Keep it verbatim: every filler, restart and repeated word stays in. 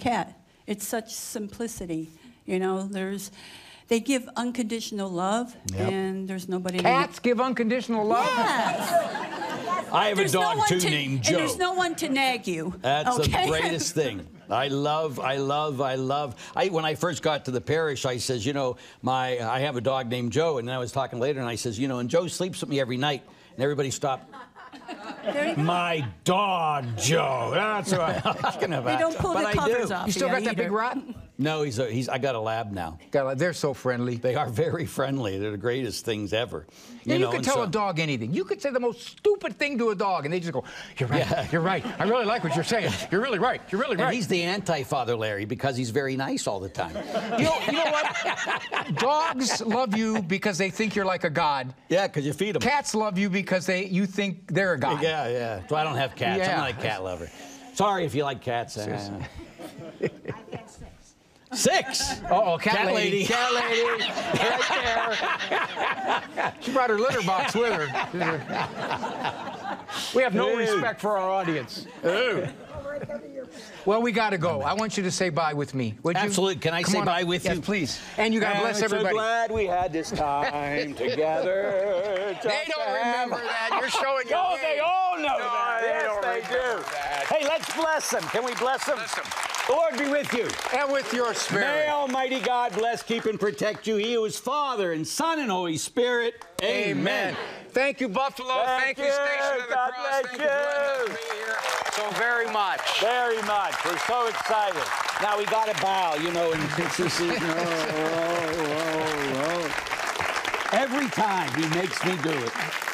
cat. It's such simplicity. You know, there's, they give unconditional love, yep. and there's nobody. Cats to give unconditional love? Yes. I have there's a dog, no too, to, named Joe. And there's no one to nag you. That's okay? the greatest thing. I love, I love, I love. I, when I first got to the parish, I says, you know, my, I have a dog named Joe, and then I was talking later, and I says, you know, and Joe sleeps with me every night, and everybody stopped. My dog, Joe. That's what I'm talking about. They don't pull but the covers I off. You still got that either. big rat? No, he's, a, he's. I got a lab now. God, they're so friendly. They are very friendly. They're the greatest things ever. You, you, you know, could tell so, a dog anything. You could say the most stupid thing to a dog, and they just go, "You're right. Yeah. You're right. I really like what you're saying. You're really right. You're really right." And he's the anti-Father Larry because he's very nice all the time. You know, you know what? Dogs love you because they think you're like a god. Yeah, because you feed them. Cats love you because they you think they're a god. Yeah, yeah. So I don't have cats. Yeah. I'm not a cat lover. Sorry if you like cats. I've got six. Six? Uh-oh, cat, Cat lady. lady. Cat lady. Right there. She brought her litter box with her. We have no Ew. respect for our audience. Ew. Well, we got to go. I want you to say bye with me. Would you? Absolutely. Can I Come say on bye up. with yes, you? please. And you got to bless I'm everybody. so glad we had this time together. They don't remember that. You're showing your Oh, age. they all know No, that. they Yes, don't they remember do. that. Hey, let's bless them. Can we bless them? Bless them. The Lord be with you. And with your spirit. May Almighty God bless, keep, and protect you. He who is Father and Son and Holy Spirit. Amen. Amen. Thank you, Buffalo. Thank Thank, you, you. Station of the God Cross. bless Thank you for letting us you. be here so very much. Very much. We're so excited. Now we got to bow, you know, and since this is... Oh, oh, oh, oh. Every time he makes me do it.